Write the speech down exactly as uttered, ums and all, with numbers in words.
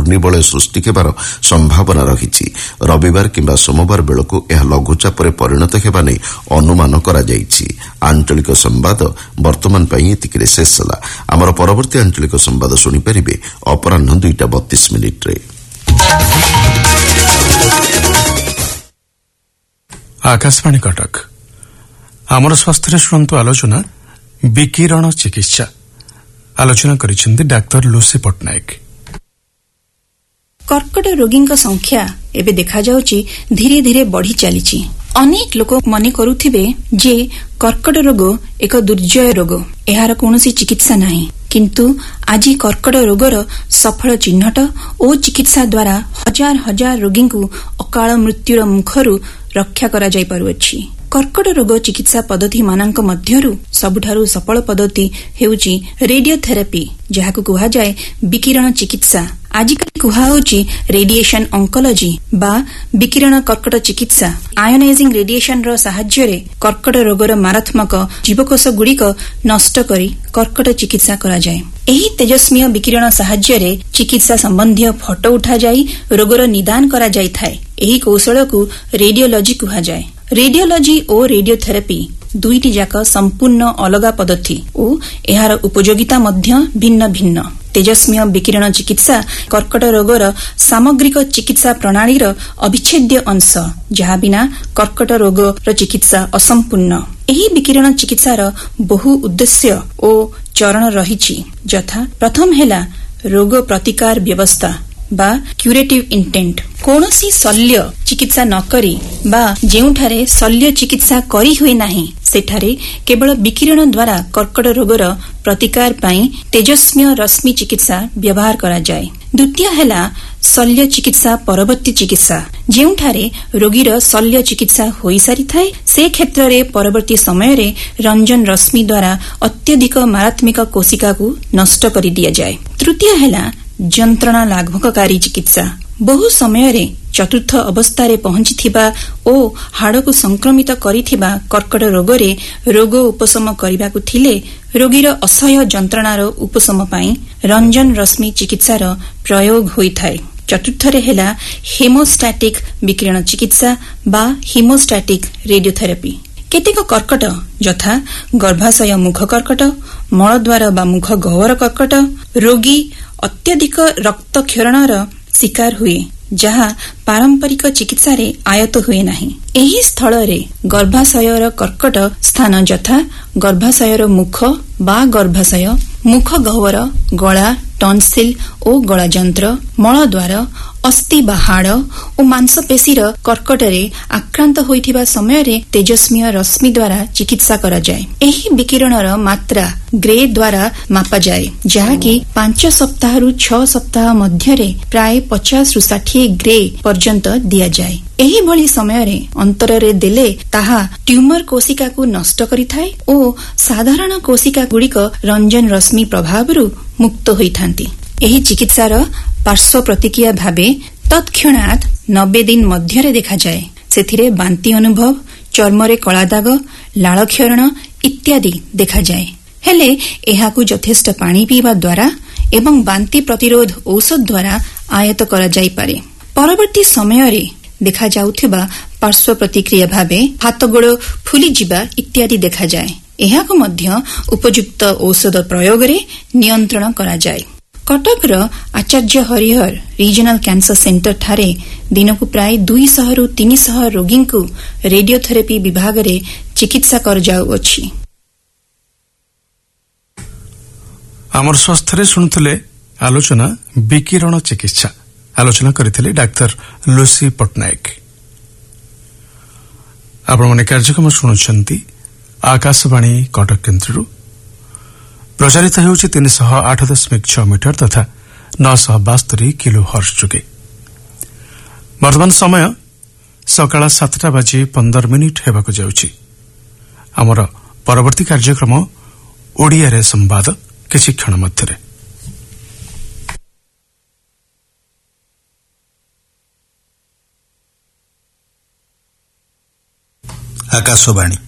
ଘୂର୍ଣ୍ଣିବଳୟ ସୃଷ୍ଟି ହେବାର ସମ୍ଭାବନା ରହିଛି। ରବିବାର କିମ୍ବା ସୋମବାର ବେଳକୁ ଏହା ଲଘୁଚାପରେ ପରିଣତ ହେବା ନେଇ ଅନୁମାନ କରାଯାଇଛି। ଆଞ୍ଚଳିକ ସମ୍ବାଦ ବର୍ତ୍ତମାନ ପାଇଁ ଏତିକିରେ ଶେଷ ହେଲା। ଆମର ପରବର୍ତ୍ତୀ ଆଞ୍ଚଳିକ ସମ୍ବାଦ ଶୁଣିପାରିବେ ଅପରାହ୍ନ ଦୁଇଟା ବତିଶ ମିନିଟ୍ରେ। आकाशवाणी कटक आमर स्वास्थ्य शुणु आलोचना विकिरण चिकित्सा आलोचना करिसेंती डाक्टर लुसी पट्टनायक। कर्कट रोगी संख्या एबे देखा जाउची धीरे धीरे बढ़ी चलीची। अनेक लोक मने करुथिबे जे कर्कट रोग एक दुर्जय रोग, एहार कोनोसी चिकित्सा नाही, किंतु आज कर्कट रोगर सफल चिन्हट और चिकित्सा द्वारा हजार हजार रोगी को अकाल मृत्युर मुखरु रक्षा करा जाई पारुअछि। कर्कट रोग चिकित्सा पद्धति मानक मध्यरु सबुठारु सफल पद्धति हेउची रेडियोथेरापी, जहाकु कुहा जाय विकिरण चिकित्सा। आजिकाली कुहा होची रेडिएशन ऑन्कोलॉजी बा विकिरण कर्कट चिकित्सा। आयोनाइजिंग रेडिएशन रो सहाय्य रे कर्कट रोगर मारात्मक जीवकोष गुड़िक नष्ट करी कर्कट चिकित्सा करा जाय। एही तेजस्मी विकिरण सहाय्य रे चिकित्सा संबंधी फोटो उठा जाई रोगर निदान करा जाय थाए। एही कौशल को रेडियोलॉजी कुहा जाय। रेडियोलॉजी और रेडियोथेरापी दुईटी जाक संपूर्ण अलगा पद्धति और एहार उपयोगिता मध्य भिन्न भिन्न। तेजस्मी विकिरण चिकित्सा कर्कट रोगर सामग्रिक चिकित्सा प्रणालीर अविच्छेद्य अंश, जहा बिना कर्कट रोगर चिकित्सा असंपूर्ण। एही विकिरण चिकित्सार बहु उद्देश्य और चरण रहिछि, यथा प्रथम हेला रोग प्रतिकार व्यवस्था बा क्यूरेटिव इंटेंट। कोनोसी शल्य चिकित्सा न करी बा जेउठारे शल्य चिकित्सा करी हुए नाही सेठारे केवल विकिरण द्वारा कर्कट रोगर प्रतिकार पाई तेजस्मी रश्मि चिकित्सा व्यवहार करा जाय। द्वितीय हेला शल्य चिकित्सा परवर्ती चिकित्सा, जेउठारे रोगीर शल्य चिकित्सा होई सारी थाए से क्षेत्र रे परवर्ती समय रे रंजन रश्मि द्वारा अत्यधिक मारात्मक कोशिका को नष्ट करी दिया जाय। तृतीय हेला जंत्रणा लाघवकारी चिकित्सा। बहु समय रे चतुर्थ अवस्था रे पहुंचीथिबा ओ हाड़ को संक्रमित करिथिबा कर्कट रोग रे रोग उपशम करिबाकु थिले रोगीर असह्य जंत्रणार उपशम पाई रंजन रश्मि चिकित्सार प्रयोग होइथाय। चतुर्थ रे हेला हेमोस्टैटिक विकिरण चिकित्सा बा हेमोस्टैटिक रेडियोथेरापी। केतेक कर्कट यथा गर्भाशय मुख कर्कट, मलद्वार बा मुख गह्वर कर्कट रोगी अत्यधिक रक्त क्षरणर शिकार हुए, जहा पारंपरिक चिकित्सा रे आयत हुए नाही। एही स्थल रे गर्भाशयर कर्कट स्थान यथा गर्भाशयर मुख बा गर्भाशय, मुख गह्वर, गला, टॉन्सिल ओ गला जंत्र, मलद्वार, अस्थि बा हाड़ और मांसपेशीर कर्कट रे आक्रांत होइथिबा समय रे तेजस्मी रश्मि द्वारा चिकित्सा करा जाय। एही विकिरणर मात्रा ग्रे द्वारा मापा जाय, जहाकि पांच सप्ताह रु छह सप्ताह मध्य रे प्राय पचास रु षाठी ग्रे पर्यंत दिया जाय। एही भली समय रे अंतर रे देले ताहा ट्यूमर कोशिका को नष्ट करिथाय ओ साधारण कोशिका गुड़िक रंजन रश्मि प्रभावरु मुक्त होइथांती। एही चिकित्सार पार्श्व प्रतिक्रिया भावे तत्क्षणात नब्बे दिन मध्य देखा जाए। सेथिरे बांती अनुभव, चर्मरे कला दाग, लाल क्षरण इत्यादि देखा जाए। हेले एहाकु यथेष्ट पानी पीवा द्वारा एवं बांती प्रतिरोध औषध द्वारा आयत करा जाई पारे। परवर्ती समय रे देखा जाउथिबा पार्श्व प्रतिक्रिया भावे हाथ गोड़ फुली जिबा इत्यादि देखा जाए। एहाकु मध्य उपयुक्त औषध प्रयोग रे नियंत्रण करा जाए। कटकर आचार्य हरिहर रीजनल कैंसर सेंटर ठारे दिनकु प्राय दुई सौ रु तीन सौ रोगी को रेडियोथेरापी विभाग रे चिकित्सा कर जाउअछि। आमर स्वास्थ्य शुणुले आलोचना विकिरण चिकित्सा आलोचना करथिले डाक्टर लुसी पट्टनायक। आपण माने कार्यक्रम शुणुछंती आकाशवाणी कटक केन्द्रରୁ प्रचारित होउछि तीन सौ आठ दशमिक छह मीटर तथा नौ सौ बास्तरी किलो हर्ष जुगे। वर्तमान समय सकाळ सातटा बाजी पंदर मिनिट हेबाकु जाउछि। आमर परवर्ती कार्यक्रम ओडिया रे संवाद किछि क्षण मध्यरे। आकाशवाणी